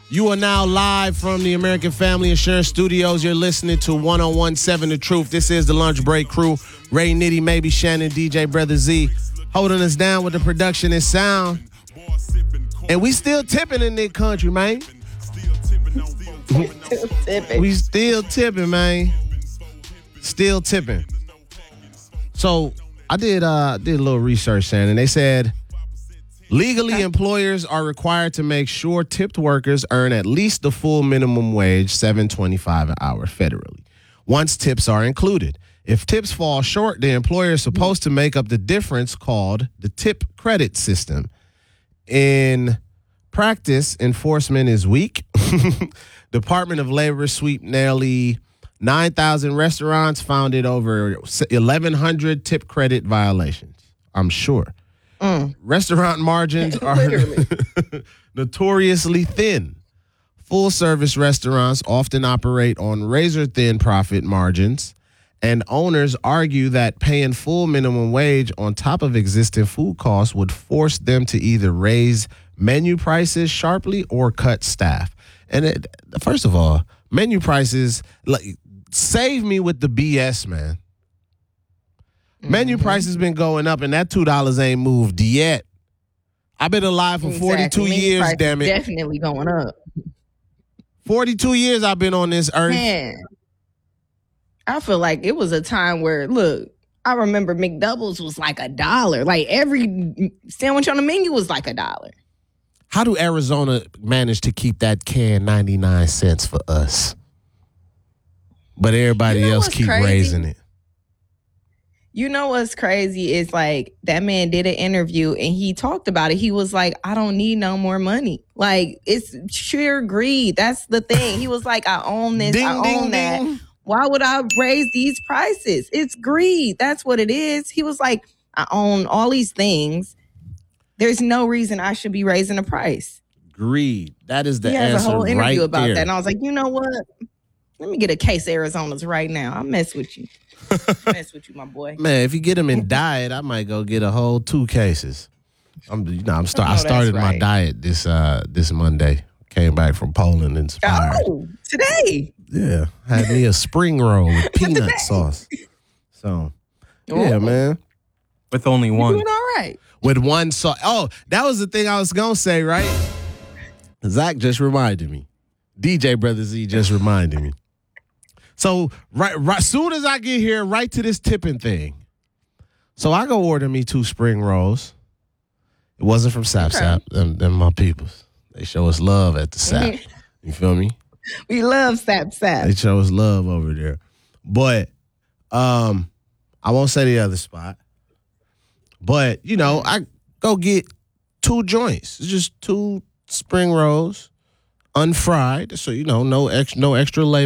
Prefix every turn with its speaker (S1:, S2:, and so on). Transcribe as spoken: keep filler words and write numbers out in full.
S1: You are now live from the American Family Insurance Studios. You're listening to one oh one point seven The Truth. This is the Lunch Break Crew. Ray Nitty, maybe Shannon, D J Brother Z, holding us down with the production and sound. And we still tipping in this country, man.
S2: Still tipping.
S1: We still tipping, man. Still tipping. So I did uh did a little research, Shannon. They said legally employers are required to make sure tipped workers earn at least the full minimum wage, seven twenty-five an hour federally, once tips are included. If tips fall short, the employer is supposed to make up the difference, called the tip credit system. In practice, enforcement is weak. Department of Labor sweep nearly nine thousand restaurants, founded over eleven hundred tip credit violations, I'm sure. Mm. Restaurant margins are notoriously thin. Full-service restaurants often operate on razor-thin profit margins, and owners argue that paying full minimum wage on top of existing food costs would force them to either raise menu prices sharply or cut staff. And it, first of all, menu prices, like, save me with the B S, man. Mm-hmm. Menu prices been going up, and that two dollars ain't moved yet. I've been alive for
S2: exactly.
S1: forty-two
S2: Menu
S1: years, damn it.
S2: Definitely going up.
S1: forty-two years I've been on this earth.
S2: Man, I feel like it was a time where, look, I remember McDoubles was like a dollar. Like every sandwich on the menu was like a dollar.
S1: How do Arizona manage to keep that can ninety-nine cents for us? But everybody
S2: you know
S1: else keep
S2: crazy?
S1: raising it.
S2: You know what's crazy is, like, that man did an interview and he talked about it. He was like, I don't need no more money. Like, it's sheer greed. That's the thing. He was like, I own this,
S1: ding,
S2: I
S1: ding,
S2: own that.
S1: ding.
S2: Why would I raise these prices? It's greed. That's what it is. He was like, I own all these things. There's no reason I should be raising the price.
S1: Greed. That is the
S2: he has
S1: answer
S2: a whole interview
S1: right
S2: about
S1: there.
S2: that. And I was like, you know what? Let me get a case of Arizona's right now. I'll mess with you. mess with you, my boy.
S1: Man, if you get them in diet, I might go get a whole two cases. I'm, you know, I'm start. I, I started right. my diet this uh this Monday. Came back from Poland inspired.
S2: Oh, today.
S1: Yeah, had me a spring roll with peanut sauce. So, yeah, oh. man.
S3: With only one.
S2: You're doing all right.
S1: With one sauce. Oh, that was the thing I was gonna say, right? Zach just reminded me. D J Brother Z just reminded me. So, right, right, soon as I get here, right to this tipping thing. So I go order me two spring rolls. It wasn't from Sap okay. Sap. Them, them my peoples. They show us love at the Sap. You feel me?
S2: We love Sap Sap.
S1: They show us love over there. But um, I won't say the other spot. But, you know, I go get two joints. It's just two spring rolls, unfried. So, you know, no ex- no extra labor.